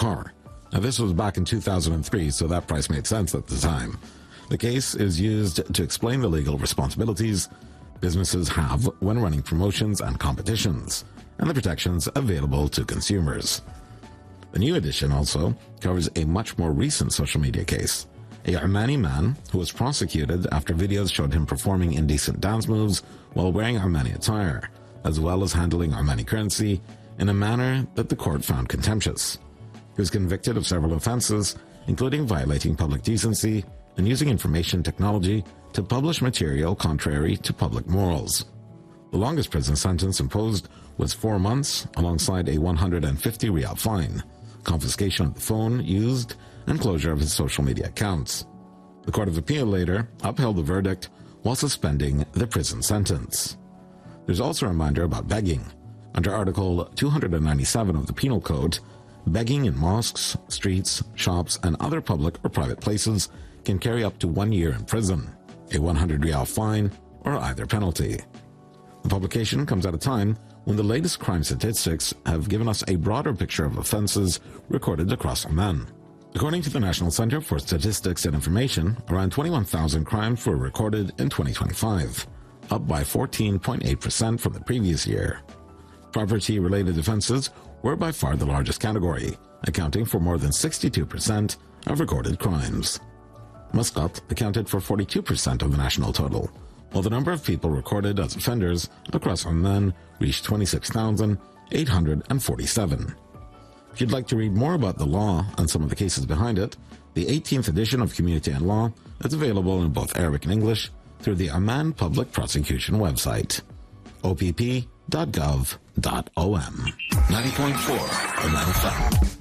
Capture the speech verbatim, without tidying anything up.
car. Now, this was back in two thousand three, so that price made sense at the time. The case is used to explain the legal responsibilities businesses have when running promotions and competitions, and the protections available to consumers. The new edition also covers a much more recent social media case. A Omani man who was prosecuted after videos showed him performing indecent dance moves while wearing Omani attire, as well as handling Omani currency in a manner that the court found contemptuous. He was convicted of several offenses, including violating public decency and using information technology to publish material contrary to public morals. The longest prison sentence imposed was four months, alongside a one hundred fifty riyal fine, confiscation of the phone used, and closure of his social media accounts. The Court of Appeal later upheld the verdict while suspending the prison sentence. There's also a reminder about begging. Under Article two hundred ninety-seven of the Penal Code, begging in mosques, streets, shops, and other public or private places can carry up to one year in prison, a one hundred riyal fine, or either penalty. The publication comes at a time when the latest crime statistics have given us a broader picture of offenses recorded across Oman. According to the National Center for Statistics and Information, around twenty-one thousand crimes were recorded in twenty twenty-five, up by fourteen point eight percent from the previous year. Property-related offenses were by far the largest category, accounting for more than sixty-two percent of recorded crimes. Muscat accounted for forty-two percent of the national total, while the number of people recorded as offenders across Oman reached twenty-six thousand eight hundred forty-seven. If you'd like to read more about the law and some of the cases behind it, the eighteenth edition of Community and Law is available in both Arabic and English through the Oman Public Prosecution website, o p p dot gov dot o m. ninety point four Oman F M.